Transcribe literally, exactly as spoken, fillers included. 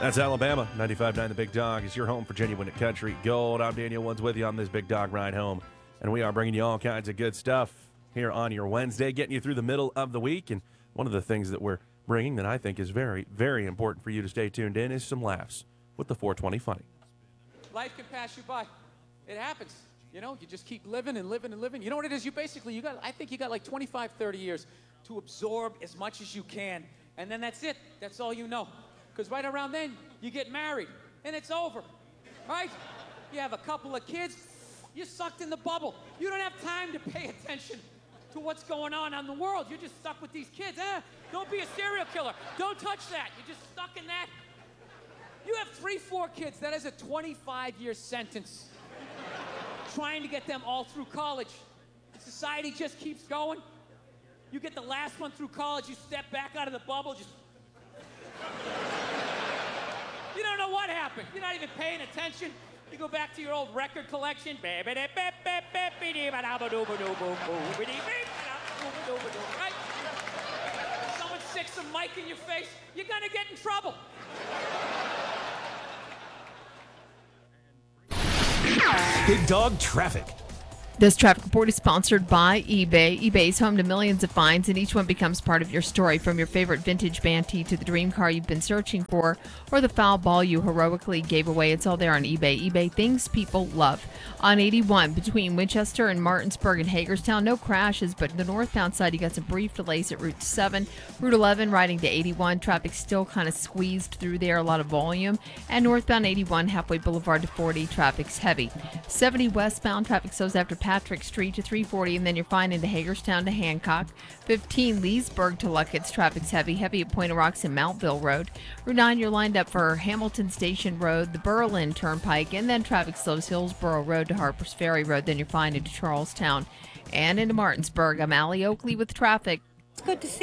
That's Alabama. ninety-five point nine The Big Dog is your home for genuine country gold. I'm Daniel Woods with you on this Big Dog ride home. And we are bringing you all kinds of good stuff here on your Wednesday, getting you through the middle of the week. And one of the things that we're bringing that I think is very, very important for you to stay tuned in is some laughs with the four twenty Funny. Life can pass you by. It happens. You know, you just keep living and living and living. You know what it is? You basically, you got, I think you got like twenty-five, thirty years to absorb as much as you can. And then that's it. That's all you know. Because right around then, you get married, and it's over, right? You have a couple of kids, you're sucked in the bubble. You don't have time to pay attention to what's going on in the world. You're just stuck with these kids. Eh, don't be a serial killer. Don't touch that. You're just stuck in that. You have three, four kids. That is a twenty-five year sentence. Trying to get them all through college. Society just keeps going. You get the last one through college, you step back out of the bubble, just... You don't know what happened. You're not even paying attention. You go back to your old record collection. Right? Someone sticks a mic in your face, you're gonna get in trouble. Big Dog Traffic. This traffic report is sponsored by eBay. eBay is home to millions of finds, and each one becomes part of your story. From your favorite vintage band tee to the dream car you've been searching for, or the foul ball you heroically gave away, it's all there on eBay. eBay, things people love. On eighty-one, between Winchester and Martinsburg and Hagerstown, no crashes, but the northbound side, you got some brief delays at Route seven. Route eleven, riding to eighty-one, traffic still kind of squeezed through there, a lot of volume. And northbound eighty-one, halfway Boulevard to forty, traffic's heavy. seventy westbound, traffic slows after Patrick Street to three forty, and then you're fine into Hagerstown to Hancock. fifteen, Leesburg to Luckett's, traffic's heavy. Heavy at Point of Rocks and Mountville Road. Route nine, you're lined up for Hamilton Station Road, the Berlin Turnpike, and then traffic slows Hillsborough Road to Harpers Ferry Road. Then you're fine into Charlestown and into Martinsburg. I'm Allie Oakley with traffic. It's good to see